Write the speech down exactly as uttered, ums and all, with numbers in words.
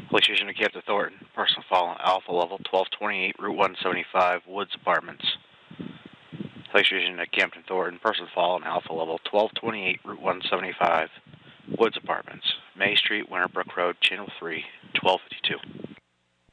Police Station to Captain Thornton. Personal file Alpha Level twelve twenty-eight, Route one seventy-five, Woods Apartments. Police Station to Captain Thornton. Personal file Alpha Level twelve twenty-eight, Route one seventy-five, Woods Apartments. May Street, Winterbrook Road, Channel three, twelve fifty-two.